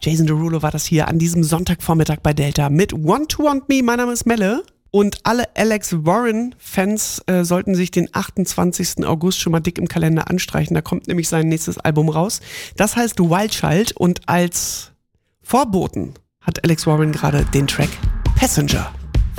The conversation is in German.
Jason Derulo war das hier an diesem Sonntagvormittag bei Delta mit Want to Want Me. Mein Name ist Melle. Und alle Alex Warren-Fans sollten sich den 28. August schon mal dick im Kalender anstreichen. Da kommt nämlich sein nächstes Album raus. Das heißt Wild Child. Und als Vorboten hat Alex Warren gerade den Track Passenger.